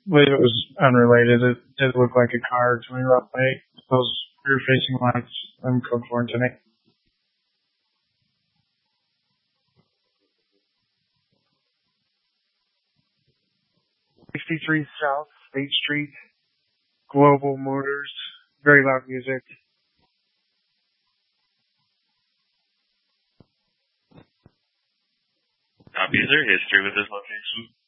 believe it was unrelated. It did look like a car to me roughly. Those rear-facing lights, them code foreign to me. 63 South State Street, Global Motors, very loud music. Copy. Is there history with this location?